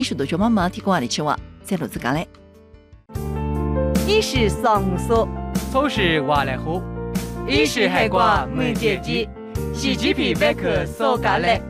艺术多学妈妈提供的吃话，在录自家嘞。 一是上说， 都是话来喝， 一是海瓜没节机，洗鸡皮白壳烧咖嘞。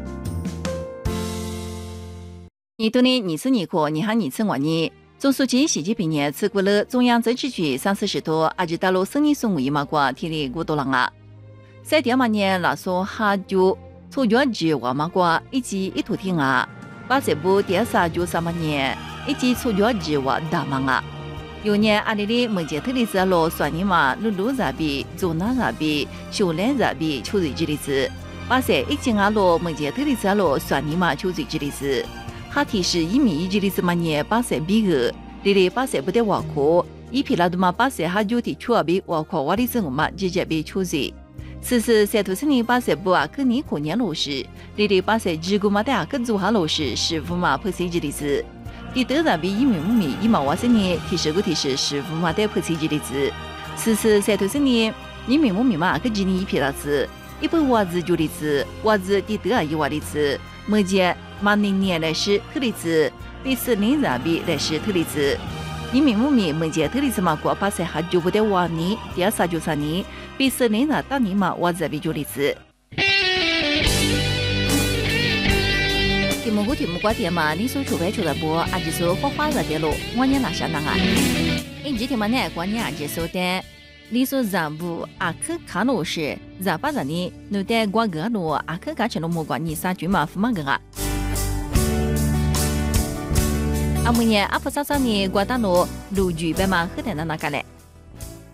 年度的二次年课，你喊二次我呢？总书记习近平呢，持过了中央政治局30多，阿吉大陆生意送务一马瓜提里古多郎啊。在第二年，拉说哈就初月至瓦马瓜以及一土天啊。80部第393年，以及初月至瓦大忙啊。有年阿里的门捷特里子罗算尼玛鲁鲁扎比、祖纳扎比、修兰扎比秋水之例子。80一经阿罗门捷特里子罗算尼玛秋水之例子。哈提是1米1之例子嘛年80比个，里里80不得瓦库，一批拉多嘛80哈就提出比瓦库瓦里子我嘛直接比秋水。此时在土生年80部啊，跟你过年老师，里里80只顾嘛的跟做下老师15嘛破碎之例子。第德上比1米5米1毛瓦年，提示个提示15嘛的破碎之例子。此时在土生年1米5米嘛跟今年一批拉子，100瓦子就例子，瓦子第德1瓦例子，目前嘛年来是特例子，比40上比来是特例子。1米5米目前特例子嘛过80哈就不得瓦年，第393年。比40上当年嘛，我这比就例子。题目瓜点嘛，你所出牌出来不？阿吉说花花热点路，我年拿下那啊。因这天嘛呢，过年阿吉说的，你说让步阿克卡路是让把让你，你在瓜个路阿克卡成了木瓜你杀猪嘛，不嘛个啊。阿每年阿婆啥啥呢？瓜大路路具白嘛，喝点那个嘞。